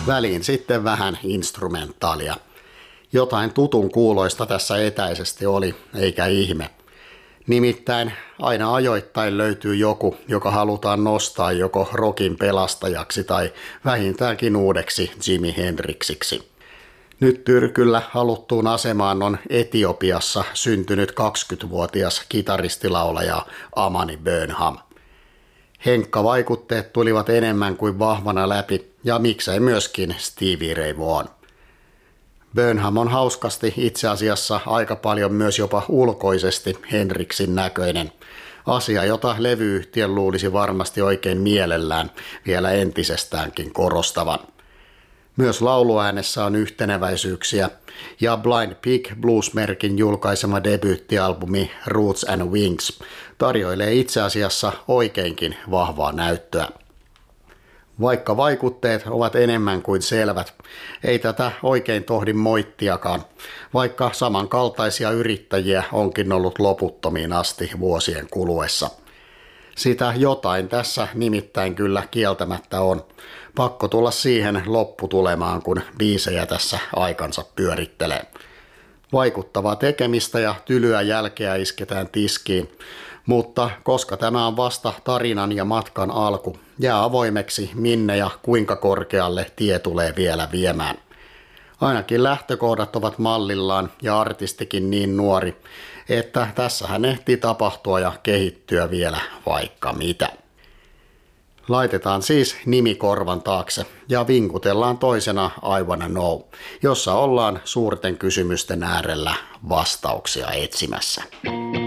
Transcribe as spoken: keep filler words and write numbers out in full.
Väliin sitten vähän instrumentaalia. Jotain tutun kuuloista tässä etäisesti oli, eikä ihme. Nimittäin aina ajoittain löytyy joku, joka halutaan nostaa joko rockin pelastajaksi tai vähintäänkin uudeksi Jimi Hendrixiksi. Nyt Tyrkyllä haluttuun asemaan on Etiopiassa syntynyt kaksikymmentävuotias kitaristilaulaja Amani Burnham. Henkka-vaikutteet tulivat enemmän kuin vahvana läpi ja miksei myöskin Stevie Ray Vaughan. Burnham on hauskasti itse asiassa aika paljon myös jopa ulkoisesti Hendrixin näköinen, asia jota levyyhtiön luulisi varmasti oikein mielellään vielä entisestäänkin korostavan. Myös lauluäänessä on yhteneväisyyksiä ja Blind Pig Blues-merkin julkaisema debyyttialbumi Roots and Wings tarjoilee itse asiassa oikeinkin vahvaa näyttöä. Vaikka vaikutteet ovat enemmän kuin selvät, ei tätä oikein tohdi moittiakaan, vaikka samankaltaisia yrittäjiä onkin ollut loputtomiin asti vuosien kuluessa. Sitä jotain tässä nimittäin kyllä kieltämättä on. Pakko tulla siihen lopputulemaan, kun biisejä tässä aikansa pyörittelee. Vaikuttavaa tekemistä ja tylyä jälkeä isketään tiskiin, mutta koska tämä on vasta tarinan ja matkan alku, jää avoimeksi minne ja kuinka korkealle tie tulee vielä viemään. Ainakin lähtökohdat ovat mallillaan ja artistikin niin nuori, että tässähän ehtii tapahtua ja kehittyä vielä vaikka mitä. Laitetaan siis nimi korvan taakse ja vinkutellaan toisena I Wanna Know, jossa ollaan suurten kysymysten äärellä vastauksia etsimässä.